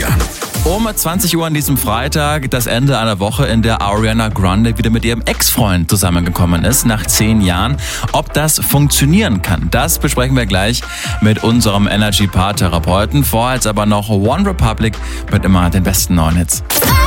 Florian. Um 20 Uhr an diesem Freitag, das Ende einer Woche, in der Ariana Grande wieder mit ihrem Ex-Freund zusammengekommen ist, nach 10 Jahren. Ob das funktionieren kann, das besprechen wir gleich mit unserem Energy-Paar-Therapeuten. Vorher jetzt aber noch One Republic mit immer den besten neuen Hits.